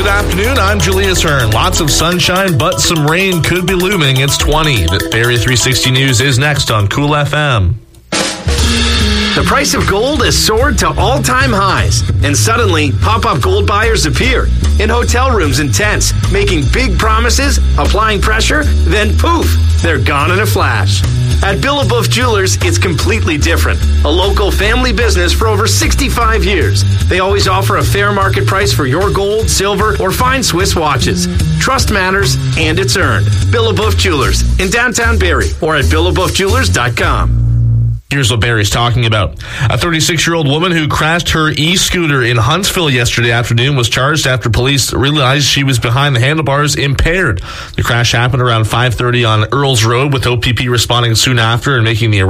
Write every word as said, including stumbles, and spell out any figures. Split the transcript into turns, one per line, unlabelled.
Good afternoon, I'm Julius Hearn. Lots of sunshine, but some rain could be looming. It's twenty. The Area three sixty News is next on Cool F M.
The price of gold has soared to all-time highs, and suddenly, pop-up gold buyers appear in hotel rooms and tents, making big promises, applying pressure, then poof, they're gone in a flash. At Billabong Jewelers, it's completely different. A local family business for over sixty-five years. They always offer a fair market price for your gold, silver, or fine Swiss watches. Trust matters, and it's earned. Billabong Jewelers in downtown Barrie or at billabong jewelers dot com.
Here's what Barry's talking about. A thirty-six-year-old woman who crashed her e-scooter in Huntsville yesterday afternoon was charged after police realized she was behind the handlebars impaired. The crash happened around five thirty on Earls Road, with O P P responding soon after and making the arrest.